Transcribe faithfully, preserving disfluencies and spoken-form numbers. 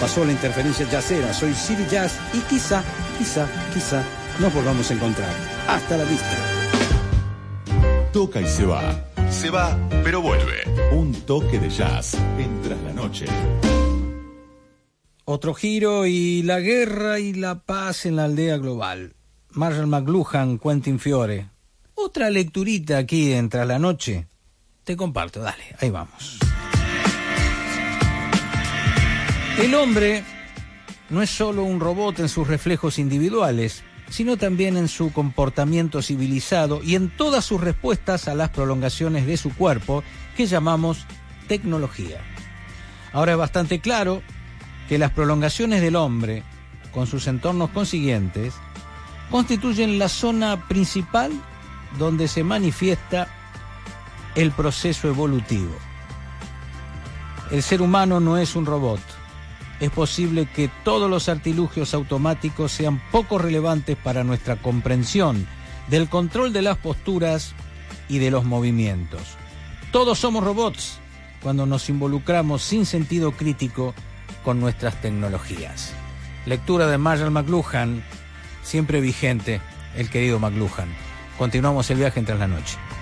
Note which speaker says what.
Speaker 1: pasó la interferencia jazzera. Soy Siri Jazz y quizá, quizá, quizá nos volvamos a encontrar. Hasta la vista.
Speaker 2: Toca y se va. Se va, pero vuelve. Un toque de jazz en Tras la Noche.
Speaker 3: Otro giro y la guerra y la paz en la aldea global. Marshall McLuhan, Quentin Fiore. Otra lecturita aquí en Tras la Noche. Te comparto, dale, ahí vamos. El hombre no es solo un robot en sus reflejos individuales, sino también en su comportamiento civilizado y en todas sus respuestas a las prolongaciones de su cuerpo, que llamamos tecnología. Ahora es bastante claro que las prolongaciones del hombre, con sus entornos consiguientes, constituyen la zona principal donde se manifiesta el proceso evolutivo. El ser humano no es un robot. Es posible que todos los artilugios automáticos sean poco relevantes para nuestra comprensión del control de las posturas y de los movimientos. Todos somos robots cuando nos involucramos sin sentido crítico con nuestras tecnologías. Lectura de Marshall McLuhan, siempre vigente, el querido McLuhan. Continuamos el viaje en Tras la Noche.